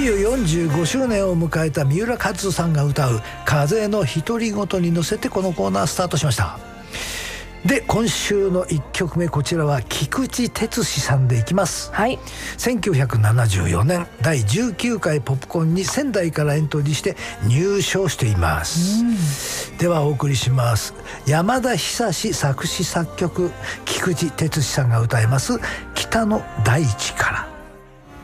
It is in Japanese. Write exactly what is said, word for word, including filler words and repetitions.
ビューよんじゅうごしゅうねんを迎えた三浦カズさんが歌う風の独り言に乗せてこのコーナースタートしました。で今週のいっきょくめ、こちらは菊池哲司さんでいきます。 はい。 せんきゅうひゃくななじゅうよねんだいじゅうきゅうかいポップコーンに仙台からエントリーして入賞しています。ではお送りします。山田久志作詞作曲、菊池哲司さんが歌います北の大地から。